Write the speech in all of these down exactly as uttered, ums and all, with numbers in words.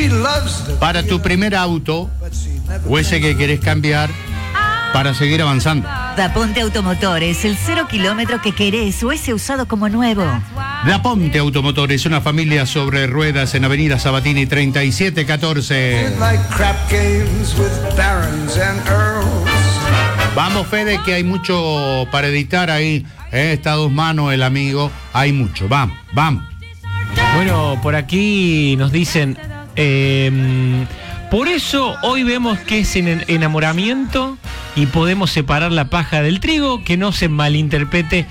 para tu primer auto o ese que querés cambiar para seguir avanzando. Daponte Automotores, el cero kilómetro que querés o ese usado como nuevo. Daponte Automotores, una familia sobre ruedas en Avenida Sabatini treinta y siete catorce. Vamos, Fede, que hay mucho para editar ahí. Eh, está a dos manos el amigo. Hay mucho. Vamos, vamos. Bueno, por aquí nos dicen... Eh, por eso hoy vemos que es en enamoramiento y podemos separar la paja del trigo, que no se malinterprete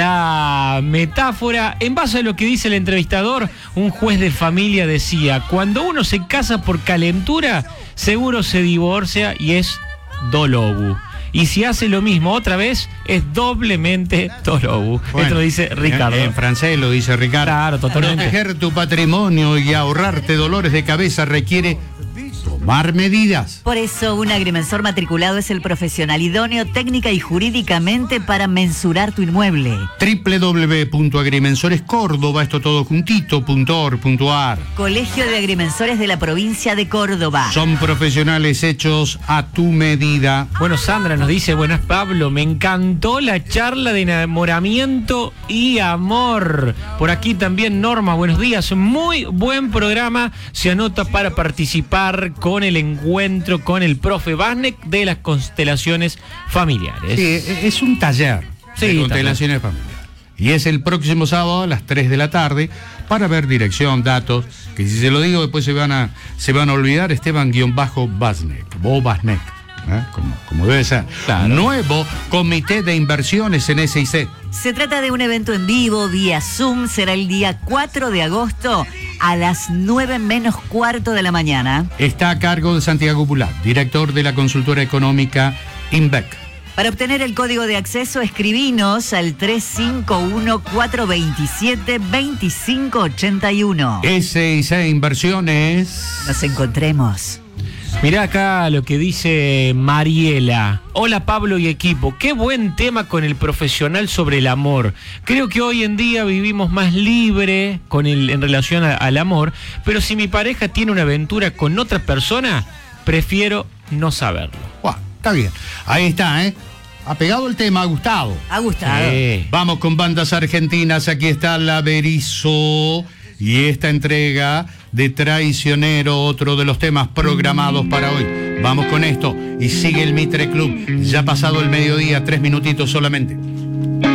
la metáfora. En base a lo que dice el entrevistador, un juez de familia decía: cuando uno se casa por calentura, seguro se divorcia y es dolobu. Y si hace lo mismo otra vez, es doblemente dolobu. Bueno, esto lo dice Ricardo. En, en francés lo dice Ricardo. Claro, totalmente. Proteger tu patrimonio y ahorrarte dolores de cabeza requiere tomar medidas. Por eso, un agrimensor matriculado es el profesional idóneo técnica y jurídicamente para mensurar tu inmueble. doble u doble u doble u punto agrimensores córdoba, esto todo juntito, punto org punto a r. Colegio de Agrimensores de la provincia de Córdoba. Son profesionales hechos a tu medida. Bueno, Sandra nos dice: buenas, Pablo, me encantó la charla de enamoramiento y amor. Por aquí también Norma, buenos días, muy buen programa. Se anota para participar con el encuentro con el profe Basnek de las constelaciones familiares. Sí, es un taller sí, de constelaciones familiares. Y es el próximo sábado a las tres de la tarde para ver dirección, datos, que si se lo digo después se van a, se van a olvidar. Esteban-Basnek, o Basnek, ¿eh? como, como debe ser. Claro. Nuevo comité de inversiones en S I C. Se trata de un evento en vivo vía Zoom. Será el día cuatro de agosto a las nueve menos cuarto de la mañana. Está a cargo de Santiago Bulat, director de la consultora económica INVEC. Para obtener el código de acceso, escribinos al tres cinco uno, cuatro dos siete, dos cinco ocho uno. S I C Inversiones. Nos encontremos. Mirá acá lo que dice Mariela. Hola, Pablo y equipo, qué buen tema con el profesional sobre el amor. Creo que hoy en día vivimos más libre con el, en relación a, al amor, pero si mi pareja tiene una aventura con otra persona, prefiero no saberlo. Wow, está bien. Ahí está, ¿eh? Ha pegado el tema, ha gustado. Ha gustado. Sí. Vamos con bandas argentinas. Aquí está La Berizo y esta entrega de Traicionero, otro de los temas programados para hoy. Vamos con esto y sigue el Mitre Club. Ya ha pasado el mediodía, tres minutitos solamente.